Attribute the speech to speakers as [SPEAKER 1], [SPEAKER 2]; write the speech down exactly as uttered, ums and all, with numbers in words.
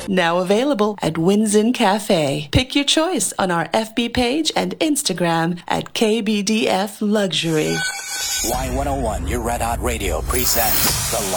[SPEAKER 1] Now available at Winsin Cafe. Pick your choice on our F B page and Instagram at K B D F Luxury.
[SPEAKER 2] Y one oh one, your Red Hot Radio presents The